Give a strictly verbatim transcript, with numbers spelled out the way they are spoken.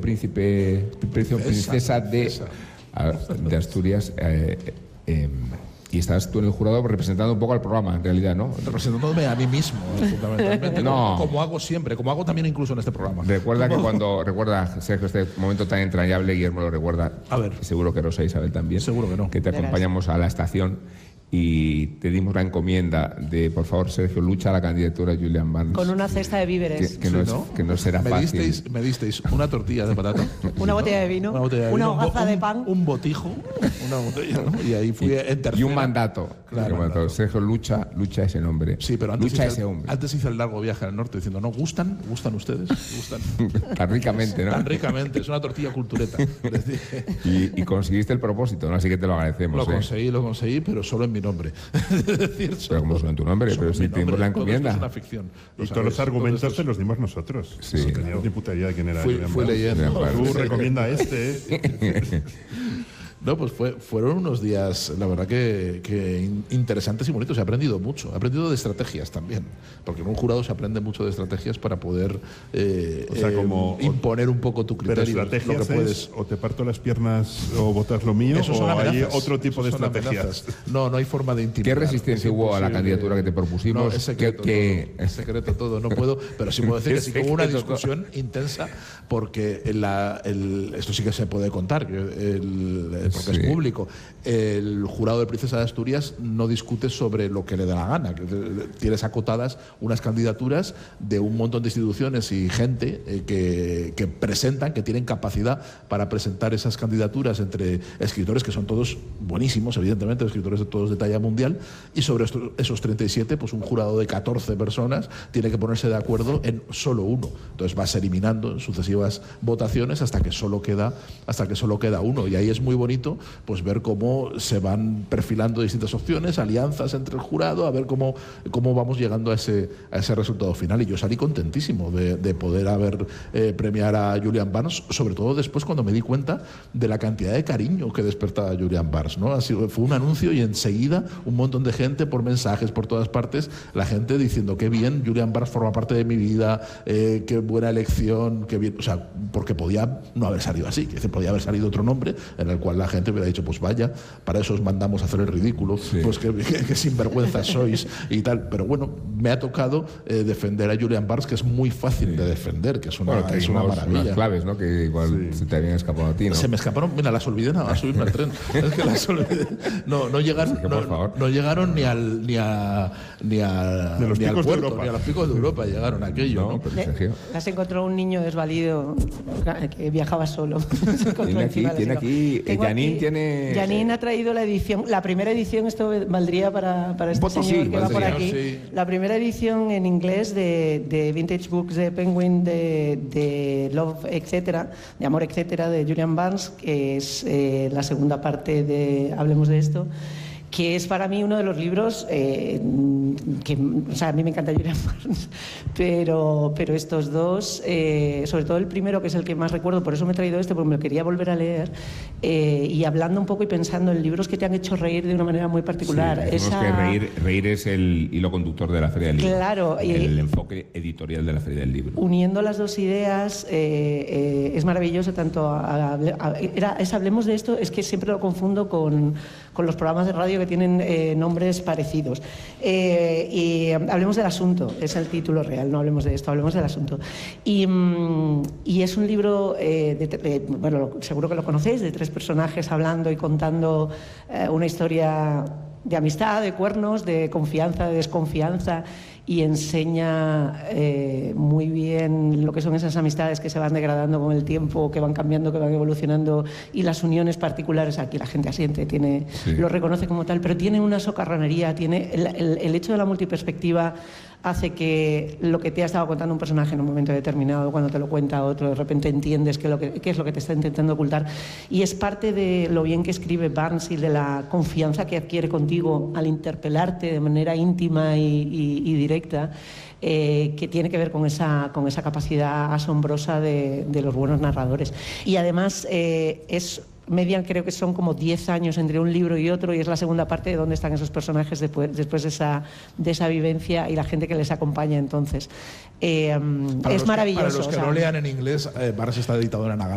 príncipe, príncipe princesa de, de Asturias. Eh, eh, y estás tú en el jurado representando un poco al programa, en realidad, ¿no? Representándome a mí mismo, fundamentalmente. No. Como, como hago siempre, como hago también incluso en este programa. Recuerda que cuando, recuerda, Sergio, este momento tan entrañable, Guillermo lo recuerda. A ver. Seguro que Rosa Isabel también. Seguro que no. Que te acompañamos a la estación y te dimos la encomienda de, por favor, Sergio, lucha a la candidatura de Julian Barnes. Con una cesta de víveres. Que, que, no, sí, ¿no? Es, que no será me fácil. Disteis, me disteis una tortilla de patata. Una botella de vino. Una, botella de una vino, hogaza un, de pan. Un botijo. Una botella, ¿no? Y ahí fui y, en tercera. Y un mandato. Claro, mandato. Sergio, lucha, lucha ese nombre. Sí, pero antes lucha hice, ese el, hombre. antes hice el largo viaje al norte diciendo, ¿no? ¿Gustan? ¿Gustan ustedes? ¿Gustan? Tan ricamente, ¿no? Tan ricamente. Es una tortilla cultureta. y, y conseguiste el propósito, ¿no? Así que te lo agradecemos. Lo ¿eh? conseguí, lo conseguí, pero solo en mi nombre. Decir, pero como son en tu nombre, pero si tenemos la encomienda. Es una ficción. Y todos los argumentos te los dimos nosotros. Sí. No teníamos ni puta idea de quién era. Fui, fui leyendo. Tú recomienda este. No, pues fue, fueron unos días, la verdad que, que interesantes y bonitos. He aprendido mucho, he aprendido de estrategias también, porque en un jurado se aprende mucho de estrategias para poder eh, o sea, como, eh, imponer un poco tu criterio. Pero estrategias lo que puedes. Es, o te parto las piernas o botas lo mío, Eso o hay amenazas. otro tipo Eso de estrategias. Amenazas. No, no hay forma de intimidar. ¿Qué resistencia hubo a la candidatura que te propusimos? No, es secreto, que, todo, es secreto todo, no puedo, pero sí puedo decir que sí que hubo una discusión todo. intensa, porque la, el, esto sí que se puede contar, el, porque sí. es público. El jurado de Princesa de Asturias no discute sobre lo que le da la gana. Tienes acotadas unas candidaturas de un montón de instituciones y gente eh, que, que presentan, que tienen capacidad para presentar esas candidaturas entre escritores que son todos buenísimos, evidentemente, escritores de todos de talla mundial, y sobre estos, esos treinta y siete, pues un jurado de catorce personas tiene que ponerse de acuerdo en solo uno. Entonces vas eliminando en sucesivas votaciones hasta que solo queda, hasta que solo queda uno. Y ahí es muy bonito pues ver cómo se van perfilando distintas opciones, alianzas entre el jurado, a ver cómo, cómo vamos llegando a ese, a ese resultado final. Y yo salí contentísimo de, de poder haber eh, premiar a Julian Barnes, sobre todo después cuando me di cuenta de la cantidad de cariño que despertaba Julian Barnes, ¿no? Así, fue un anuncio y enseguida un montón de gente por mensajes por todas partes, la gente diciendo qué bien, Julian Barnes forma parte de mi vida, eh, qué buena elección, qué bien, o sea, porque podía no haber salido así, que podía haber salido otro nombre en el cual la gente hubiera dicho, pues vaya, para eso os mandamos a hacer el ridículo, sí. pues que, que, que sinvergüenzas sois y tal. Pero bueno, me ha tocado eh, defender a Julian Barnes, que es muy fácil sí. de defender, que es una, bueno, es una maravilla. Unas claves, ¿no? Que igual sí. se te habían escapado a ti, ¿no? Se me escaparon, mira, las olvidé nada más subirme al tren. Es que las olvidé. No, no llegaron, sí, no, no llegaron ni al ni a ni a ni al puerto, ni a los picos de Europa llegaron aquello, ¿no? ¿no? Le, las encontró un niño desvalido que viajaba solo. Tiene aquí, tiene aquí, Janine tiene. Janine ha traído la edición, la primera edición, esto valdría para, para este Voto señor sí, que valdría, va por aquí, sí. la primera edición en inglés de, de Vintage Books de Penguin, de, de Love, etcétera, de Amor, etcétera, de Julian Barnes, que es eh, la segunda parte de Hablemos de esto, que es para mí uno de los libros eh, que, o sea, a mí me encanta Julian Barnes, pero, pero estos dos, eh, sobre todo el primero, que es el que más recuerdo, por eso me he traído este, porque me lo quería volver a leer, eh, y hablando un poco y pensando en libros que te han hecho reír de una manera muy particular. Sí, Esa... que reír, reír es el hilo conductor de la Feria del Libro. Claro. El, el enfoque editorial de la Feria del Libro. Uniendo las dos ideas, eh, eh, es maravilloso, tanto a, a, a, era, es Hablemos de esto, es que siempre lo confundo con, con los programas de radio que tienen eh, nombres parecidos. Eh, y Hablemos del asunto, es el título real, no hablemos de esto, hablemos del asunto. Y, mm, y es un libro, eh, de, de, bueno, seguro que lo conocéis, de tres personajes hablando y contando eh, una historia de amistad, de cuernos, de confianza, de desconfianza, y enseña eh, muy bien lo que son esas amistades que se van degradando con el tiempo, que van cambiando, que van evolucionando, y las uniones particulares. Aquí la gente asiente, tiene, sí. lo reconoce como tal, pero tiene una socarronería, tiene el, el, el hecho de la multiperspectiva hace que lo que te ha estado contando un personaje en un momento determinado, cuando te lo cuenta otro, de repente entiendes qué, lo que, qué es lo que te está intentando ocultar, y es parte de lo bien que escribe Barnes y de la confianza que adquiere contigo al interpelarte de manera íntima y, y, y directa, eh, que tiene que ver con esa, con esa capacidad asombrosa de, de los buenos narradores. Y además eh, es median, creo que son como diez años entre un libro y otro, y es la segunda parte de dónde están esos personajes después, después de, esa, de esa vivencia y la gente que les acompaña entonces. Eh, es los maravilloso. Que, para los que o sea, no lean en inglés, eh, Barnes está editado en Anagrama.